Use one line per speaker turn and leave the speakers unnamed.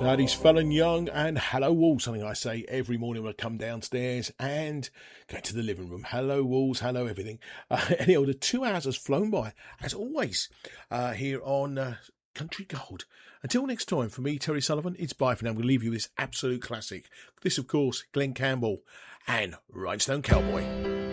That is Fallon Young and Hello Walls, something I say every morning when I come downstairs and go to the living room. Hello Walls, hello everything. Anyhow, the 2 hours has flown by, as always, here on Country Gold. Until next time, for me, Terry Sullivan, it's bye for now. I'm going to leave you with this absolute classic. This, of course, Glenn Campbell and Rhinestone Cowboy.